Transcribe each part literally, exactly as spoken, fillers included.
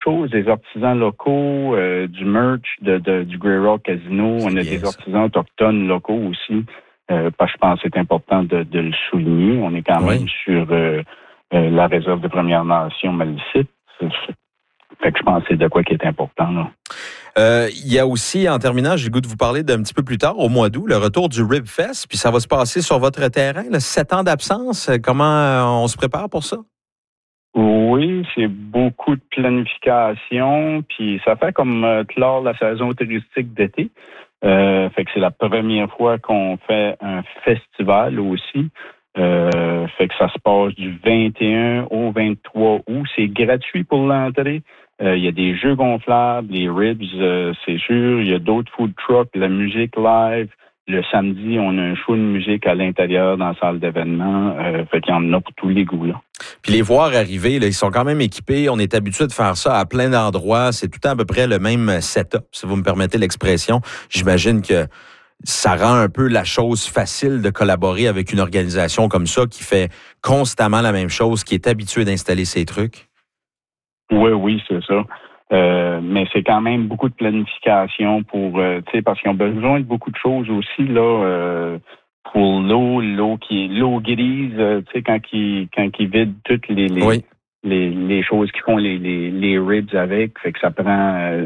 choses, des artisans locaux, euh, du merch de, de, du Grey Rock Casino. C'est On a bien, des ça. artisans autochtones locaux aussi, euh, parce que je pense que c'est important de, de le souligner. On est quand Oui. même sur euh, euh, la réserve de Première Nation Malécite. Fait que je pense que c'est de quoi qui est important, là. Euh, il y a aussi, en terminant, j'ai le goût de vous parler d'un petit peu plus tard, au mois d'août, le retour du Rib Fest, puis ça va se passer sur votre terrain, là, sept ans d'absence. Comment euh, on se prépare pour ça? Oui, c'est beaucoup de planification, puis ça fait comme euh, clore la saison touristique d'été. Euh, fait que c'est la première fois qu'on fait un festival aussi. Euh, fait que ça se passe du vingt et un au vingt-trois août. C'est gratuit pour l'entrée. Euh, il y a des jeux gonflables, les ribs, euh, c'est sûr. Il y a d'autres food trucks, la musique live. Le samedi, on a un show de musique à l'intérieur dans la salle d'événement. Euh, fait qu'il y en a pour tous les goûts, là. Puis les voir arriver, là, ils sont quand même équipés. On est habitué de faire ça à plein d'endroits. C'est tout le temps à peu près le même setup, si vous me permettez l'expression. J'imagine que ça rend un peu la chose facile de collaborer avec une organisation comme ça qui fait constamment la même chose, qui est habituée d'installer ses trucs. Oui, oui, c'est ça. Euh, mais c'est quand même beaucoup de planification pour, euh, tu sais, parce qu'ils ont besoin de beaucoup de choses aussi, là, euh, pour l'eau, l'eau qui est l'eau grise, euh, tu sais, quand ils, quand ils vident toutes les, les, Oui. les, les choses qui font les, les, les ribs avec, fait que ça prend, euh,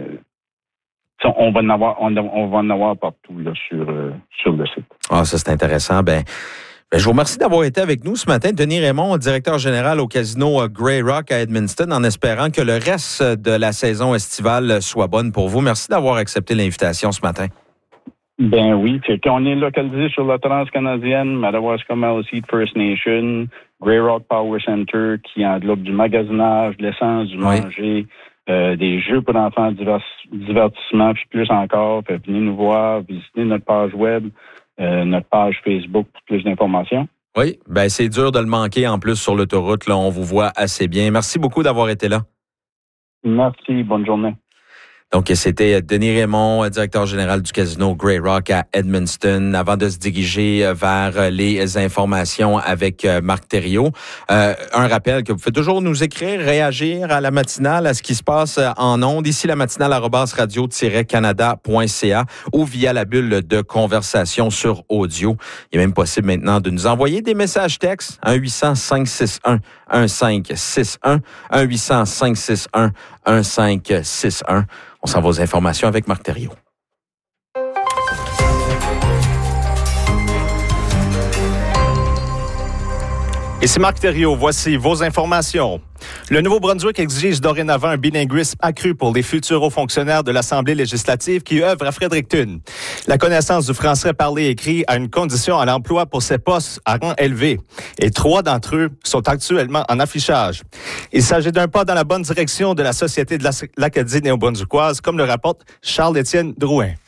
on va en avoir, on, on va en avoir partout, là, sur, euh, sur le site. Ah, ça, c'est intéressant. Ben, Ben, je vous remercie d'avoir été avec nous ce matin. Denis Raymond, directeur général au casino Grey Rock à Edmundston, en espérant que le reste de la saison estivale soit bonne pour vous. Merci d'avoir accepté l'invitation ce matin. Ben oui, c'est qu'on est localisé sur la transcanadienne, Madawaska Maliseet First Nation, Grey Rock Power Center, qui englobe du magasinage, de l'essence, du Oui. manger, euh, des jeux pour enfants, divers, divertissement, puis plus encore. Fait, venez nous voir, visitez notre page web, euh, notre page Facebook pour plus d'informations. Oui, ben c'est dur de le manquer en plus sur l'autoroute. Là, on vous voit assez bien. Merci beaucoup d'avoir été là. Merci, bonne journée. Donc, c'était Denis Raymond, directeur général du casino Grey Rock à Edmundston, avant de se diriger vers les informations avec Marc Thériault. Euh, un rappel que vous pouvez toujours nous écrire, réagir à la matinale, à ce qui se passe en ondes. Ici, la matinale arobase radio tiret canada point c a ou via la bulle de conversation sur audio. Il est même possible maintenant de nous envoyer des messages textes. un huit cents cinq six un un cinq six un, un huit cents cinq six un un cinq six un. On s'en va aux informations avec Marc Thériault. Ici Marc Thériault, voici vos informations. Le Nouveau-Brunswick exige dorénavant un bilinguisme accru pour les futurs hauts fonctionnaires de l'Assemblée législative qui œuvrent à Fredericton. La connaissance du français parlé et écrit a une condition à l'emploi pour ces postes à rang élevé et trois d'entre eux sont actuellement en affichage. Il s'agit d'un pas dans la bonne direction de la Société de l'Acadie néo-brunswickoise, comme le rapporte Charles-Étienne Drouin.